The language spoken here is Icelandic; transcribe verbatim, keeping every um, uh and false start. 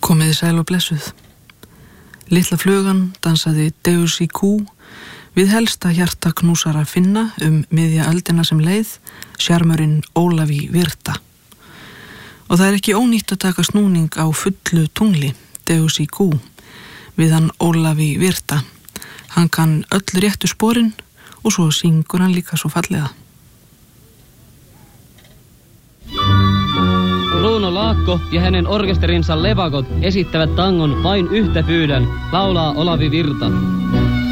Komiði sæl og blessuð. Litla flugan dansaði Deus í kú við helsta hjarta knúsara finna um miðja öldina sem leið, sjarmurinn Ólafi Virta. Og það er ekki ónýtt að taka snúning á fullu tungli, Deus í kú, við hann Ólafi Virta. Hann kann öll réttu sporin og svo syngur hann líka svo fallega. Bruno Laakko ja hänen orkesterinsa Levakot esittävät tangon Vain yhtä pyydän, laulaa Olavi Virta.